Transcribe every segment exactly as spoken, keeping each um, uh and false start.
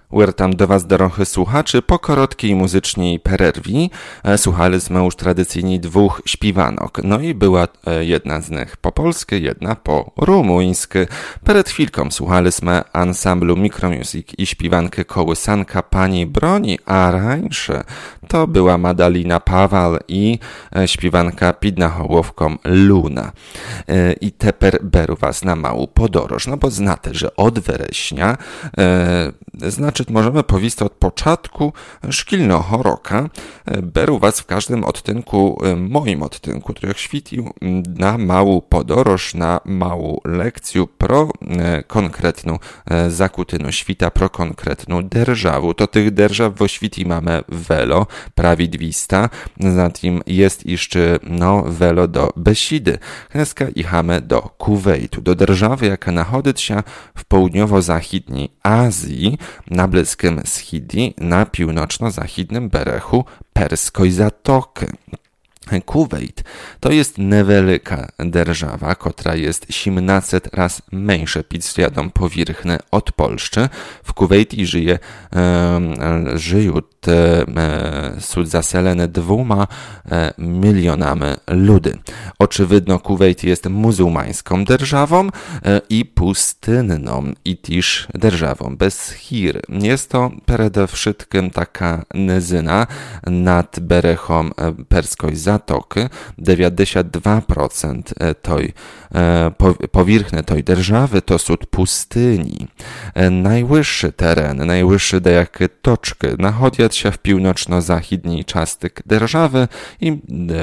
Wer tam do was drochy słuchaczy, po korotkiej muzycznej pererwi słuchaliśmy już tradycyjnie dwóch śpiwanok. No i była jedna z nich po polsku, jedna po rumuńsku. Przed chwilką słuchaliśmy ansamblu Micromusic i śpiwankę Kołysanka Pani Broni, a rańsze to była Madalina Pawal i śpiwanka pід nahołowką Luna. I teper beru was na małą podoroż, no bo znate, że od wereśnia e, znaczy możemy powiedzieć od początku szkilnego roka beru was w każdym odtynku, moim odtynku, który świecił na małą podoroż, na małą lekcję pro e, konkretną e, zakutynu świta, pro konkretną derżawu. To tych derżaw w oświti mamy welo, prawie dwista, zatem jest jeszcze no welo do Besidy. Dneska jechamy do Kuwejtu, do derżawy, jaka nachodzi się w południowo-zachodniej Azji, na Bliskim Wschodzie, na północno-zachodnim berechu Perskiej Zatoki. Kuwejt to jest niewielka derżawa, która jest siedemnaście raz mniejsza pod względem powierzchni od Polski. W Kuwejcie żyje, e, żyją e, są zaselone dwoma e, milionami ludzi. Oczywidno Kuwejt jest muzułmańską derżawą e, i pustynną, i też derżawą bez chir. Jest to przede wszystkim taka nizyna nad berechom Perskiej Zatoki. Zatoki, dziewięćdziesiąt dwa procent tej powierzchni tej derżawy to są pustyni. Najwyższy teren, najwyższy dejakie toczki nachodzą się w północno-zachodniej części derżawy i,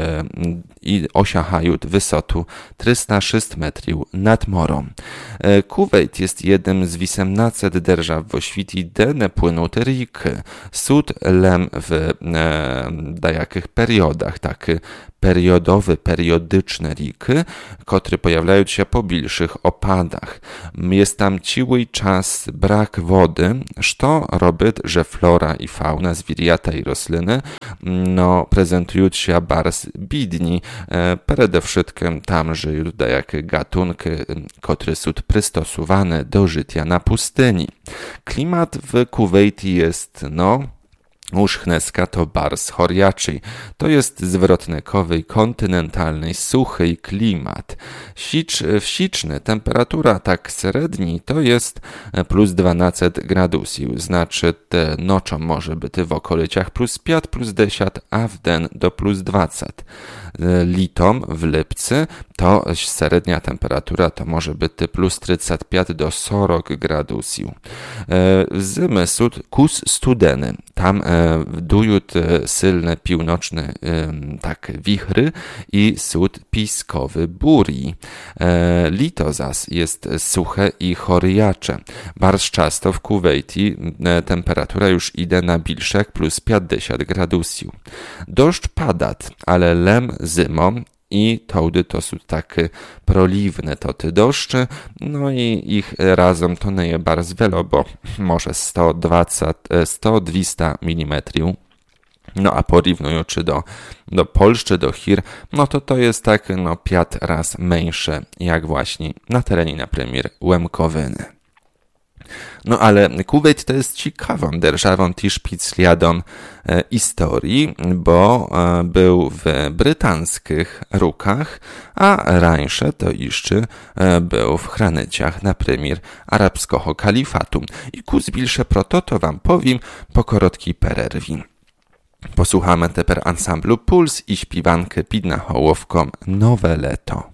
i osiągają wysotę trzysta sześć metrów nad morem. Kuwejt jest jednym z osiemnastu derżaw w świecie, gdzie nie płyną te riki. Sud lem w dejakich periodach, takie periodowe, periodyczne riki, które pojawiają się po bliższych opadach. Jest tam ciły czas brak wody, co robi, że flora i fauna, zwierzęta i rośliny no, prezentują się bardzo biedni. E, przede wszystkim tam żyją jakie gatunki, które są przystosowane do życia na pustyni. Klimat w Kuwejcie jest, no, Już Chneska to bars choriaczy. To jest zwrotnikowy, kontynentalny, suchy klimat. Sicz, wsiczny, temperatura tak średni to jest plus dwanaście gradusów. Znaczy te nocą może być w okolicach plus pięć, plus dziesięć, a w den do plus dwadzieścia. Litom w lipcy to średnia temperatura to może być plus trzydzieści pięć do czterdziestu gradusów. Zimy są kus studeny. Tam dują silne północne tak wichry i sód piskowy buri. Lito zaś jest suche i choriacze. Bardzo często w Kuwejcie temperatura już idzie na bliższych plus pięćdziesiąt gradusów. Deszcz pada, ale lem zimą i tołdy to są takie proliwne toty deszczy, no i ich razem to nie jest bardzo wiele, bo może sto dwadzieścia do dwustu milimetrów. No a porównując do, do Polski, do Chir, no to to jest tak no pięć raz mniejsze, jak właśnie na terenie na premier Łemkowyny. No ale Kuwejt to jest ciekawą derżawą też pod względem e, historii, bo e, był w brytyjskich rukach, a rańsze to jeszcze e, był w chranicach na premier arabskiego kalifatu. I ku zbilsze proto to wam powiem po korotkiej pererwi. Posłuchamy teper ansamblu Puls i śpiwankę pід nahołowką Nowe Leto.